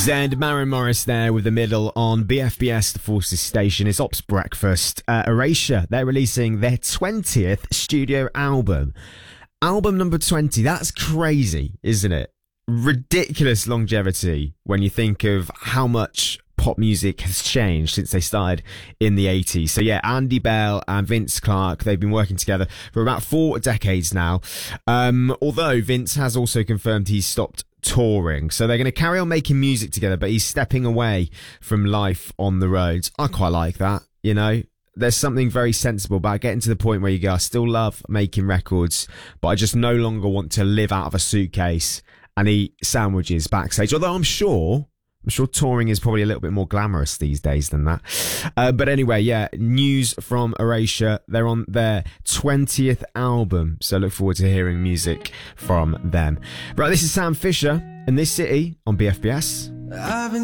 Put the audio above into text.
And Maren Morris there with The Middle on BFBS, the Forces station. It's Ops Breakfast. Erasure, they're releasing their 20th studio album. Album number 20, that's crazy, isn't it? Ridiculous longevity when you think of how much pop music has changed since they started in the 80s. So yeah, Andy Bell and Vince Clarke, they've been working together for about 4 decades now. Although Vince has also confirmed he's stopped touring, so they're going to carry on making music together, but he's stepping away from life on the roads. I quite like that, you know. There's something very sensible about getting to the point where you go, I still love making records, but I just no longer want to live out of a suitcase and eat sandwiches backstage. Although I'm sure touring is probably a little bit more glamorous these days than that. But anyway, yeah, news from Erasure. They're on their 20th album, so look forward to hearing music from them. Right, this is Sam Fisher in This City on BFBS. I've been